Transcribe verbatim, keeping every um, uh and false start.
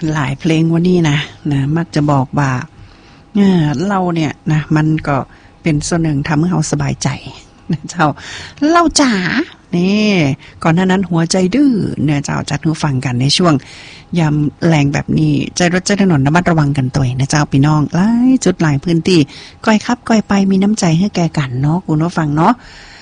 หลายเพลงวันนี้นะนะมักจะบอกว่าเออเราเนี่ยนะมันก็เป็นส่วนหนึ่งทำให้เราสบายใจนะเจ้าเล่าจ๋านี่ก่อนหน้านั้นหัวใจดื้อเนี่ยเจ้าจัดหูฟังกันในช่วงยามแรงแบบนี้ใจรถใจถนนระมัดระวังกันตัวนะเจ้าพี่น้องหลายจุดหลายพื้นที่ก้อยครับก้อยไปมีน้ำใจให้แก่กันเนาะคุณผู้ฟังเนาะ